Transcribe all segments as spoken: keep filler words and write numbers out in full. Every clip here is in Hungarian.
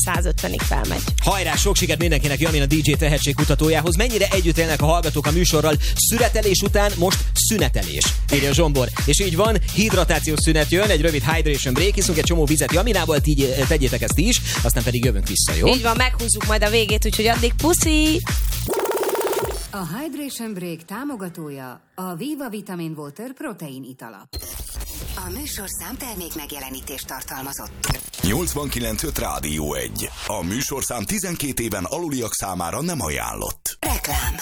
százötvenig felmegy. Hajrá, sok sikert mindenkinek, Jamin a dé dzsé tehetség kutatójához. Mennyire együtt élnek a hallgatók a műsorral? Szüretelés után most szünetelés, írja Zsombor. És így van, hidratációs szünet jön, egy rövid hydration break, iszunk egy csomó vizet Jaminából, így tegyétek ezt is, aztán pedig jövünk vissza, jó? Így van, meghúzzuk majd a végét, úgyhogy addig puszi! A Hydration Break támogatója a Viva Vitamin Water protein itala. A műsorszám termék megjelenítést tartalmazott. nyolcvankilenc öt Rádió egy. A műsorszám tizenkét éven aluliak számára nem ajánlott. Reklám.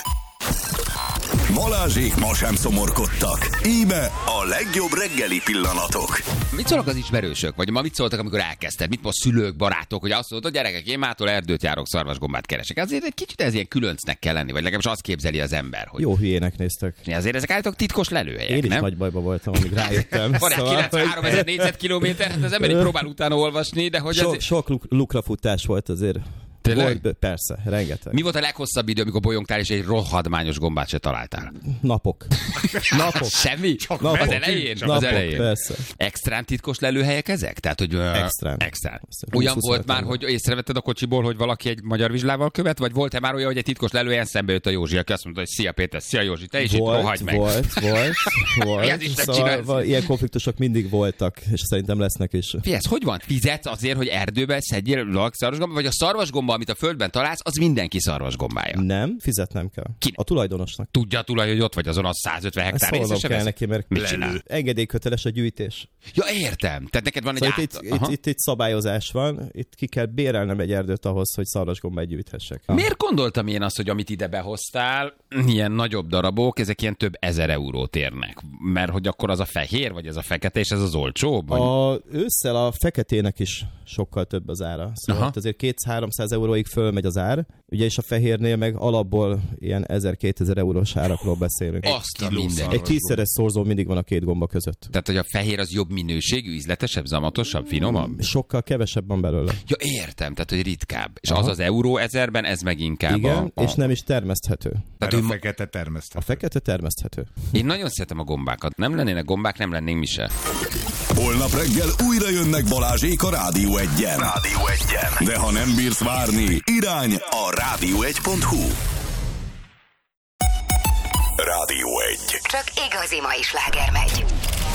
Balázsék ma sem szomorkodtak. Íme a legjobb reggeli pillanatok. Mit szólnak az ismerősök? Vagy ma mit szóltak, amikor elkezdted? Mit most szülők, barátok, hogy azt mondod, gyerekek, én mától erdőt járok, szarvasgombát keresek. Azért egy kicsit ez ilyen különcnek kell lenni, vagy legalábbis azt képzeli az ember, hogy... Jó hülyének néztek. Azért ezek állítólag titkos lelőhelyek, Én is nem? nagy bajba voltam, amíg rájöttem. Van egy Szóval, kilencvenhárom ezer négyzetkilométer, hát az ember így próbál utána olvasni, de hogy sok, ez... sok luk- lukrafutás volt azért. Tényleg? Volt, persze, rengeteg. Mi volt a leghosszabb idő, amikor bolyongtál, és egy rohadmányos gombát se találtál? Napok. Napok. Semmi? Csak az napok. elején? Napok, az elején. persze. Extrán titkos lelőhelyek ezek? Tehát, hogy... Extrán. Extrán. Persze, Olyan húsz volt már, hogy észrevetted a kocsiból, hogy valaki egy magyar vizslával követ, vagy volt-e már olyan, hogy egy titkos lelőhelyen szembe jött a Józsi, aki azt mondta, hogy szia Péter, szia Józsi, te is volt, itt rohagy meg. Volt, volt, volt. Ilyet is Szóval val- ilyen konfliktusok mindig voltak, és szerintem lesznek is. Figyelj, hogy van? Fizetsz azért, hogy erdőbe szedjél szarvasgomba, vagy a szarvasgomba, amit a földben találsz, az mindenki szarvasgombája? Nem, fizetnem kell. Kinek? A tulajdonosnak. Tudja a tulaj, hogy ott vagy azon a százötven hektár Szólnom részese kell vesz? neki, mert Mit csinál? engedélyköteles a gyűjtés. Ja, értem. Tehát neked van egy Szóval át... itt, itt, itt, itt szabályozás van, itt ki kell bérelnem egy erdőt ahhoz, hogy szarvasgombát gyűjthessek. Miért gondoltam én azt, hogy amit ide behoztál, ilyen nagyobb darabok, ezek ilyen több ezer eurót érnek? Mert hogy akkor az a fehér, vagy ez a fekete, és ez az olcsóbb? Vagy... A ősszel a feketének is sokkal több az ára. Szóval Aha. azért kétszáz-háromszáz euróig fölmegy az ár, ugye, és a fehérnél meg alapból ilyen ezer-kétezer eurós árakról beszélünk. Azt a minden. Egy tízszeres szorzó mindig van a két gomba között. Tehát, hogy a fehér az jobb minőségű, ízletesebb, zamatosabb, finomabb? Sokkal kevesebb van belőle. Ja, értem, tehát, hogy ritkább. És Aha. az az euró ezerben, ez meg inkább Igen, a, a... és nem is termeszthető. Tehát, Mert hogy a ma... fekete termesztett. A fekete termeszthető. Én nagyon szeretem a gombákat. Nem lennének gombák, nem lennénk mi se. Holnap reggel újra jönnek Balázsék a Rádió egyen. Rádió egyen. De ha nem bírsz várni, irány a rádió egy pont hu. Rádió egy. Csak igazi mai sláger megy.